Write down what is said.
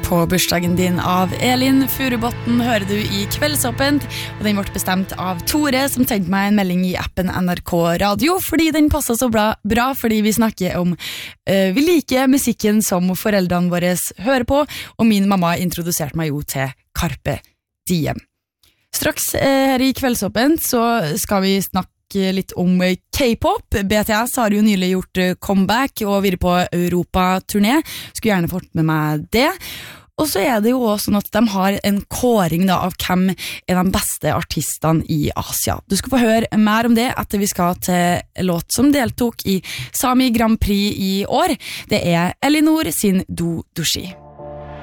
På bursdagen din av Elin Furubotten hører du i Kveldsåpent, og den ble bestemt av Tore, som sendte meg en melding i appen NRK Radio, fordi den passet så bra fordi vi snakker om vi liker musikken som foreldrene våre hører på, og min mamma introduserte meg jo til Carpe Diem. Straks her i Kveldsåpent så skal vi snakke litt om K-pop. BTS har jo nylig gjort comeback og vært på Europa-turné. Skulle gjerne fått med meg det. Og så det jo også sånn at de har en kåring da, av hvem de beste artistene i Asia. Du skal få høre mer om det etter vi skal til en låt som deltok i Sami Grand Prix i år. Det Elinor sin Do Dushi.